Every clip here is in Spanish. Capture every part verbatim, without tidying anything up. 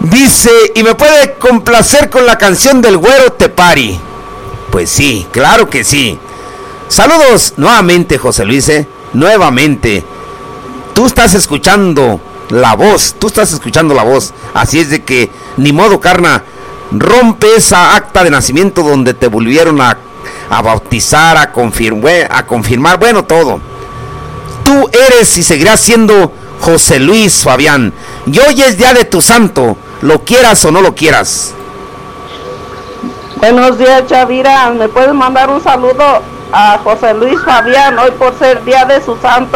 Dice, y me puede complacer con la canción del Güero Tepari. Pues sí, claro que sí. Saludos nuevamente, José Luis, ¿eh? Nuevamente. Tú estás escuchando la voz, tú estás escuchando la voz. Así es de que, ni modo, carna, rompe esa acta de nacimiento donde te volvieron a, a bautizar, a confirmar, a confirmar, bueno, todo. Tú eres y seguirás siendo José Luis Fabián. Y hoy es día de tu santo, lo quieras o no lo quieras. Buenos días, Chavira. ¿Me puedes mandar un saludo a José Luis Fabián hoy por ser día de su santo?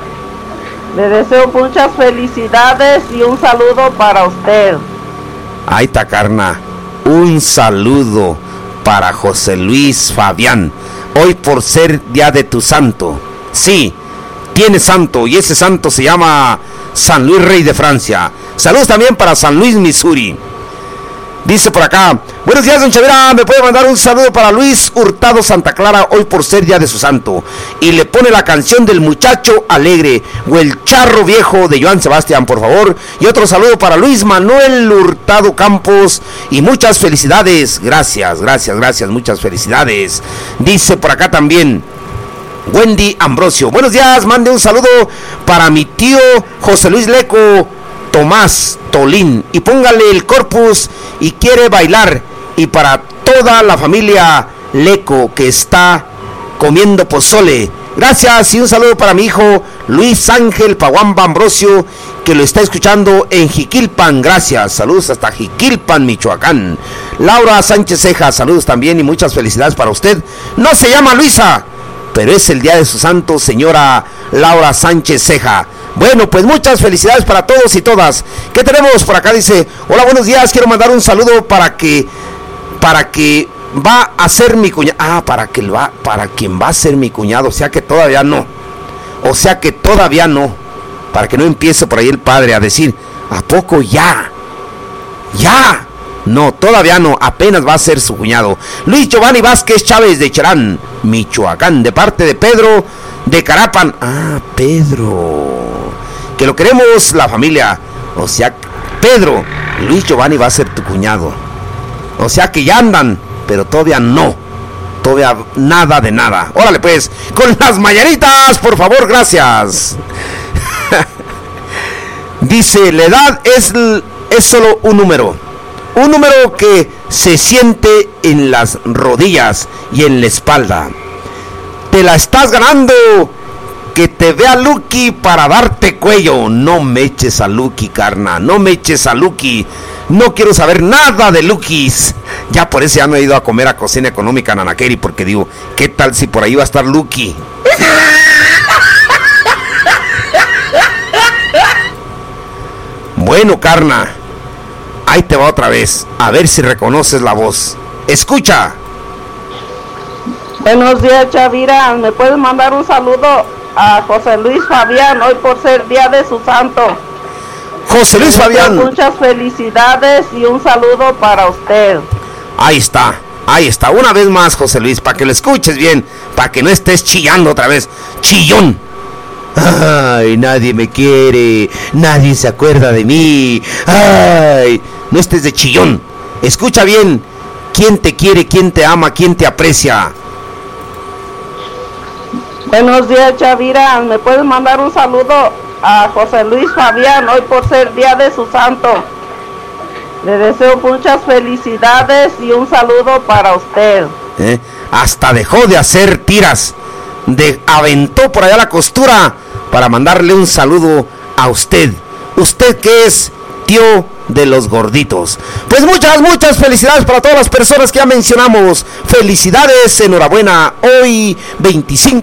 Le deseo muchas felicidades y un saludo para usted. Ahí está, carna. Un saludo para José Luis Fabián hoy por ser día de tu santo. Sí, tiene santo y ese santo se llama San Luis Rey de Francia. Saludos también para San Luis, Missouri. Dice por acá, buenos días, don Chavira, me puede mandar un saludo para Luis Hurtado Santa Clara hoy por ser día de su santo. Y le pone la canción del muchacho alegre o el charro viejo de Joan Sebastián, por favor. Y otro saludo para Luis Manuel Hurtado Campos y muchas felicidades. Gracias, gracias, gracias, muchas felicidades. Dice por acá también Wendy Ambrosio, buenos días, mande un saludo para mi tío José Luis Leco Tomás Tolín y póngale el Corpus y quiere bailar, y para toda la familia Leco que está comiendo pozole. Gracias, y un saludo para mi hijo Luis Ángel Paguamba Ambrosio que lo está escuchando en Jiquilpan. Gracias, saludos hasta Jiquilpan, Michoacán. Laura Sánchez Ceja, saludos también y muchas felicidades para usted. No se llama Luisa, pero es el día de su santo, señora Laura Sánchez Ceja. Bueno, pues muchas felicidades para todos y todas. ¿Qué tenemos por acá? Dice, hola, buenos días, quiero mandar un saludo para que, para que va a ser mi cuñado. Ah, para que va, para quien va a ser mi cuñado, o sea que todavía no. O sea que todavía no. Para que no empiece por ahí el padre a decir, ¿a poco ya? ¡Ya! No, todavía no, apenas va a ser su cuñado. Luis Giovanni Vázquez Chávez de Cherán, Michoacán, de parte de Pedro de Carapan. Ah, Pedro, que lo queremos la familia. O sea, Pedro, Luis Giovanni va a ser tu cuñado. O sea que ya andan, pero todavía no. Todavía nada de nada. Órale pues, con las mañanitas, por favor, gracias. Dice, la edad es, es solo un número. Un número que se siente en las rodillas y en la espalda. Te la estás ganando. Que te vea Lucky para darte cuello. No me eches a Lucky, carna. No me eches a Lucky. No quiero saber nada de Lucky's. Ya por eso ya no he ido a comer a Cocina Económica en Anaqueri, porque digo, ¿qué tal si por ahí va a estar Lucky? Bueno, carna, ahí te va otra vez. A ver si reconoces la voz. Escucha. Buenos días, Chavira. ¿Me puedes mandar un saludo a José Luis Fabián hoy por ser día de su santo? José Luis Fabián, muchas felicidades y un saludo para usted. Ahí está, ahí está. Una vez más, José Luis, para que lo escuches bien, para que no estés chillando otra vez. Chillón. Ay, nadie me quiere, nadie se acuerda de mí. Ay, no estés de chillón. Escucha bien. ¿Quién te quiere, quién te ama, quién te aprecia? Buenos días, Chavira. ¿Me puedes mandar un saludo a José Luis Fabián hoy por ser día de su santo? Le deseo muchas felicidades y un saludo para usted. ¿Eh? Hasta dejó de hacer tiras. De, aventó por allá la costura para mandarle un saludo a usted. Usted que es tío de los gorditos. Pues muchas, muchas felicidades para todas las personas que ya mencionamos. Felicidades, enhorabuena. Hoy veinticinco